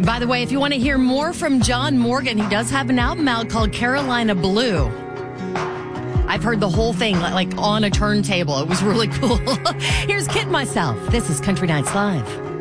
By the way, if you want to hear more from John Morgan, he does have an album out called Carolina Blue. I've heard the whole thing like on a turntable. It was really cool. Here's Kit Myself. This is Country Nights Live.